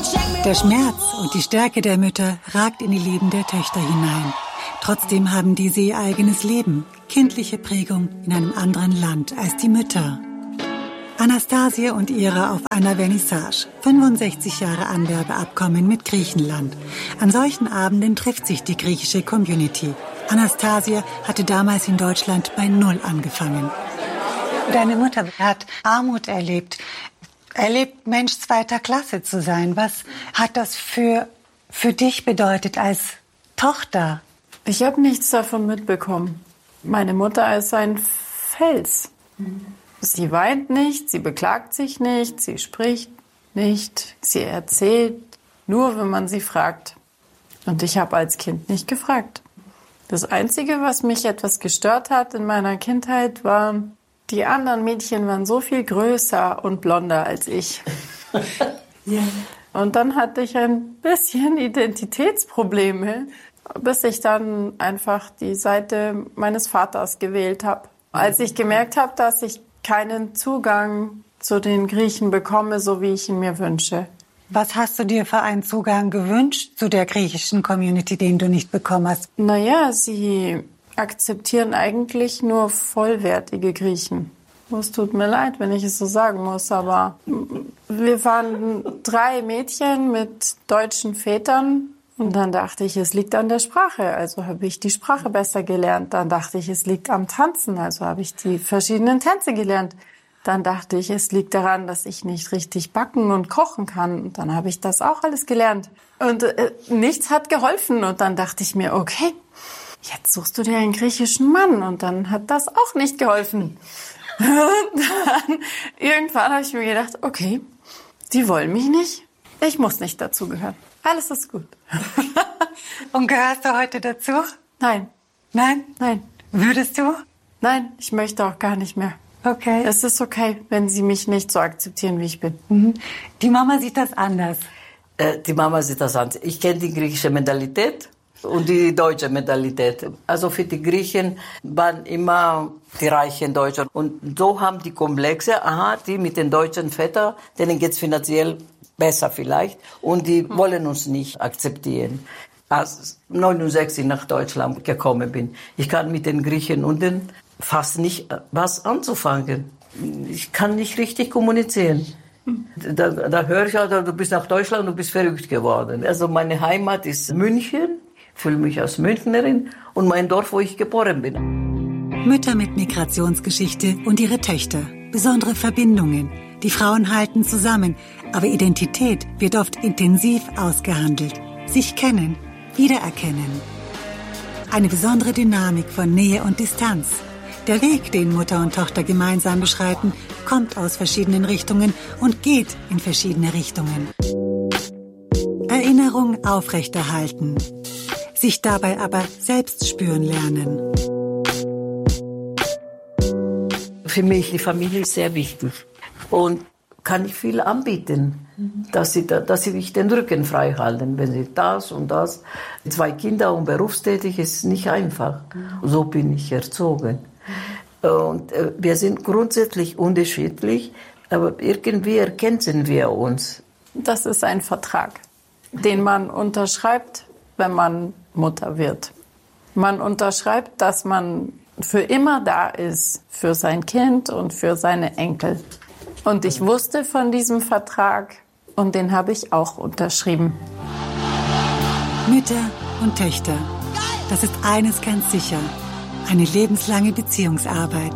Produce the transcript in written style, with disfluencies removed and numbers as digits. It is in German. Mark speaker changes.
Speaker 1: Der Schmerz und die Stärke der Mütter ragt in die Leben der Töchter hinein. Trotzdem haben diese ihr eigenes Leben, kindliche Prägung in einem anderen Land als die Mütter. Anastasie und Ira auf einer Vernissage, 65 Jahre Anwerbeabkommen mit Griechenland. An solchen Abenden trifft sich die griechische Community. Anastasie hatte damals in Deutschland bei Null angefangen. Deine Mutter hat Armut erlebt Mensch zweiter Klasse zu sein. Was hat das für dich bedeutet als Tochter?
Speaker 2: Ich habe nichts davon mitbekommen. Meine Mutter ist ein Fels. Sie weint nicht, sie beklagt sich nicht, sie spricht nicht, sie erzählt nur, wenn man sie fragt. Und ich habe als Kind nicht gefragt. Das Einzige, was mich etwas gestört hat in meiner Kindheit, war, die anderen Mädchen waren so viel größer und blonder als ich. Yeah. Und dann hatte ich ein bisschen Identitätsprobleme, bis ich dann einfach die Seite meines Vaters gewählt habe. Als ich gemerkt habe, dass ich keinen Zugang zu den Griechen bekomme, so wie ich ihn mir wünsche.
Speaker 1: Was hast du dir für einen Zugang gewünscht zu der griechischen Community, den du nicht bekommen hast?
Speaker 2: Naja, sie akzeptieren eigentlich nur vollwertige Griechen. Es tut mir leid, wenn ich es so sagen muss, aber wir waren 3 Mädchen mit deutschen Vätern. Und dann dachte ich, es liegt an der Sprache, also habe ich die Sprache besser gelernt. Dann dachte ich, es liegt am Tanzen, also habe ich die verschiedenen Tänze gelernt. Dann dachte ich, es liegt daran, dass ich nicht richtig backen und kochen kann. Und dann habe ich das auch alles gelernt. Und nichts hat geholfen. Und dann dachte ich mir, okay, jetzt suchst du dir einen griechischen Mann. Und dann hat das auch nicht geholfen. Und dann irgendwann habe ich mir gedacht, okay, die wollen mich nicht. Ich muss nicht dazugehören. Alles ist gut.
Speaker 1: Und gehörst du heute dazu?
Speaker 2: Nein.
Speaker 1: Nein?
Speaker 2: Nein.
Speaker 1: Würdest du?
Speaker 2: Nein, ich möchte auch gar nicht mehr.
Speaker 1: Okay.
Speaker 2: Es ist okay, wenn sie mich nicht so akzeptieren, wie ich bin.
Speaker 1: Mhm. Die Mama sieht das anders.
Speaker 3: Die Mama sieht das anders. Ich kenne die griechische Mentalität und die deutsche Mentalität. Also für die Griechen waren immer die reichen Deutschen. Und so haben die Komplexe, die mit den deutschen Vätern, denen geht's finanziell besser vielleicht. Und die wollen uns nicht akzeptieren. Als 1969 nach Deutschland gekommen bin, ich kann mit den Griechen unten fast nicht was anzufangen. Ich kann nicht richtig kommunizieren. Da höre ich, du bist nach Deutschland, du bist verrückt geworden. Also meine Heimat ist München, ich fühle mich als Münchnerin und mein Dorf, wo ich geboren bin.
Speaker 1: Mütter mit Migrationsgeschichte und ihre Töchter, besondere Verbindungen. Die Frauen halten zusammen, aber Identität wird oft intensiv ausgehandelt. Sich kennen, wiedererkennen. Eine besondere Dynamik von Nähe und Distanz. Der Weg, den Mutter und Tochter gemeinsam beschreiten, kommt aus verschiedenen Richtungen und geht in verschiedene Richtungen. Erinnerung aufrechterhalten. Sich dabei aber selbst spüren lernen.
Speaker 3: Für mich die Familie ist sehr wichtig und kann ich viel anbieten, dass sie mich den Rücken frei halten, wenn sie das und das. 2 Kinder und berufstätig ist nicht einfach. So bin ich erzogen. Und wir sind grundsätzlich unterschiedlich, aber irgendwie ergänzen wir uns.
Speaker 2: Das ist ein Vertrag, den man unterschreibt, wenn man Mutter wird. Man unterschreibt, dass man für immer da ist, für sein Kind und für seine Enkel. Und ich wusste von diesem Vertrag und den habe ich auch unterschrieben.
Speaker 1: Mütter und Töchter, das ist eines ganz sicher. Eine lebenslange Beziehungsarbeit.